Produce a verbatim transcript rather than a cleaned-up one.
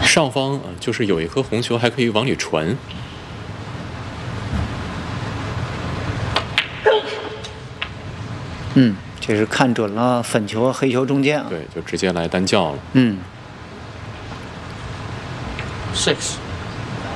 上方啊，就是有一颗红球还可以往里传。 嗯，这是看准了粉球和黑球中间啊。 对，就直接来单叫了。 嗯。 Six.